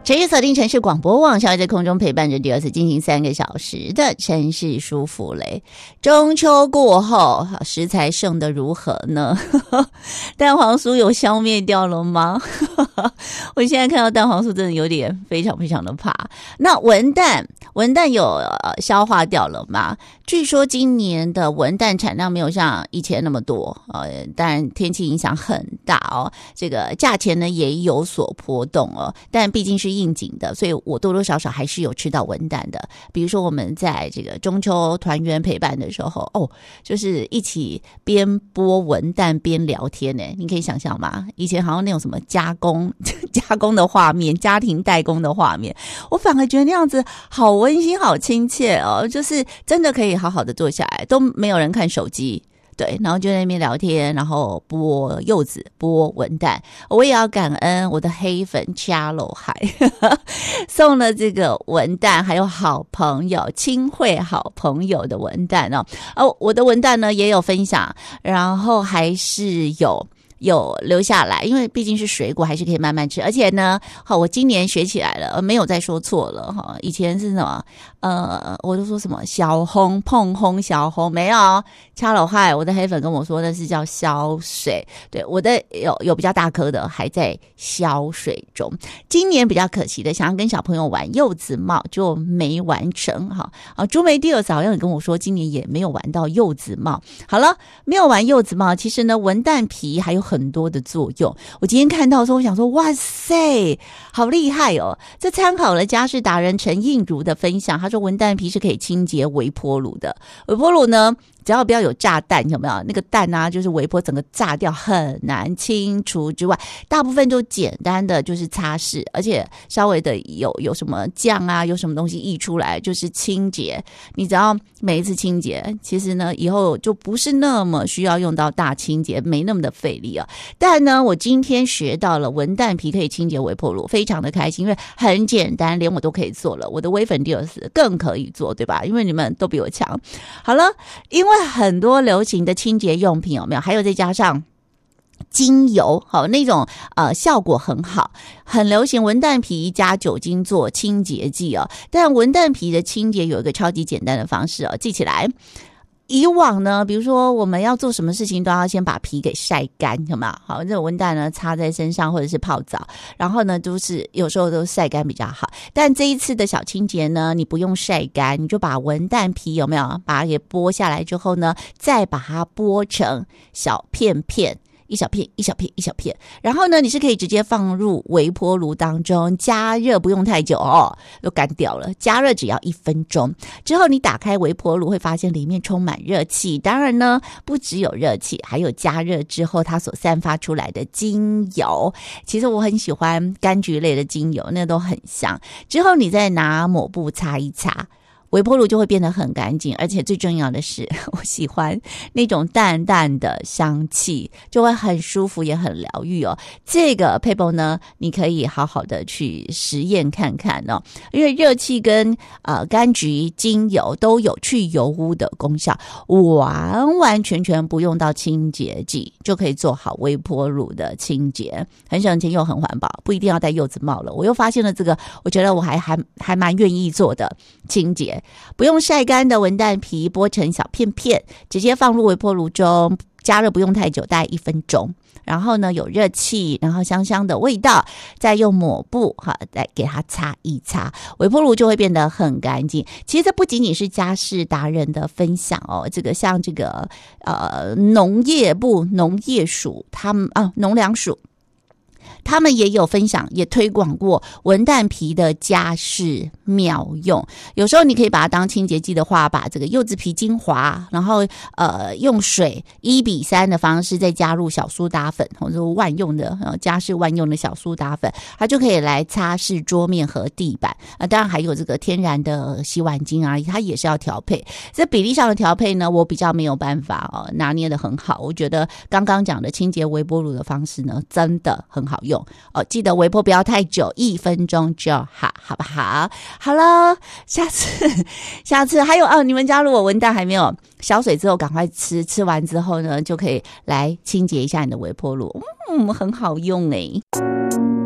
持续锁定城市广播网，小在空中陪伴着第二次进行3个小时的城市舒服嘞。中秋过后，食材剩得如何呢？蛋黄酥有消灭掉了吗？我现在看到蛋黄酥真的有点非常非常的怕。那文旦有消化掉了吗？据说今年的文旦产量没有像以前那么多，当然天气影响很大哦。这个价钱呢也有所波动哦，但毕竟是应景的，所以我多多少少还是有吃到文旦的。比如说我们在这个中秋团圆陪伴的时候，就是一起边剥文旦边聊天呢，你可以想象吗？以前好像那种什么加工的画面，家庭代工的画面，我反而觉得那样子好温馨好亲切哦，就是真的可以好好的坐下来，都没有人看手机，对，然后就在那边聊天，然后剥柚子剥文旦。我也要感恩我的黑粉掐楼海送了这个文旦，还有好朋友亲惠好朋友的文旦哦。我的文旦呢也有分享，然后还是有留下来，因为毕竟是水果，还是可以慢慢吃。而且呢，我今年学起来了，没有再说错了。以前是什么我都说什么小红碰红小红，没有掐了害，我的黑粉跟我说那是叫消水。对，我的有比较大颗的还在消水中。今年比较可惜的，想要跟小朋友玩柚子帽就没完成朱梅第二嫂好像也跟我说今年也没有玩到柚子帽。好了，没有玩柚子帽，其实呢文旦皮还有很多的作用。我今天看到的时候我想说哇塞好厉害哦，这参考了家事达人陈映如的分享，他说文旦皮是可以清洁微波炉的。微波炉呢只要不要有炸弹，有没有那个蛋啊就是微波整个炸掉很难清除之外，大部分就简单的就是擦拭，而且稍微的有什么酱啊有什么东西溢出来就是清洁。你只要每一次清洁，其实呢以后就不是那么需要用到大清洁，没那么的费力啊。但呢我今天学到了文旦皮可以清洁微波炉，非常的开心，因为很简单，连我都可以做了，我的微粉第二次更可以做，对吧？因为你们都比我强。好了，因为很多流行的清洁用品有没有，还有再加上精油那种效果很好，很流行文旦皮加酒精做清洁剂但文旦皮的清洁有一个超级简单的方式记起来。以往呢，比如说我们要做什么事情都要先把皮给晒干，有没有？好，这种文旦呢擦在身上或者是泡澡，然后呢就是有时候都晒干比较好。但这一次的小清洁呢，你不用晒干，你就把文旦皮有没有把它给剥下来之后呢，再把它剥成小片片。一小片一小片一小片，然后呢你是可以直接放入微波炉当中加热，不用太久就干掉了，加热只要1分钟之后，你打开微波炉会发现里面充满热气，当然呢不只有热气，还有加热之后它所散发出来的精油。其实我很喜欢柑橘类的精油，那都很香。之后你再拿抹布擦一擦，微波炉就会变得很干净，而且最重要的是我喜欢那种淡淡的香气，就会很舒服也很疗愈这个配方呢你可以好好的去实验看看因为热气跟柑橘精油都有去油污的功效，完完全全不用到清洁剂就可以做好微波炉的清洁，很省钱又很环保，不一定要戴柚子帽了。我又发现了这个我觉得我还蛮愿意做的清洁。不用晒干的文旦皮剥成小片片，直接放入微波炉中加热，不用太久，大概1分钟。然后呢有热气，然后香香的味道，再用抹布再给它擦一擦，微波炉就会变得很干净。其实这不仅仅是家事达人的分享这个像这个农业部农业署他们农粮署他们也有分享，也推广过文旦皮的家事妙用。有时候你可以把它当清洁剂的话，把这个柚子皮精华，然后用水1:3的方式再加入小苏打粉，或者万用的家事万用的小苏打粉，它就可以来擦拭桌面和地板当然还有这个天然的洗碗精它也是要调配。这比例上的调配呢，我比较没有办法拿捏得很好。我觉得刚刚讲的清洁微波炉的方式呢，真的很好用记得微波不要太久，1分钟就好，好不好？好了，下次还有你们家如果文旦还没有消水之后赶快吃完之后呢，就可以来清洁一下你的微波炉很好用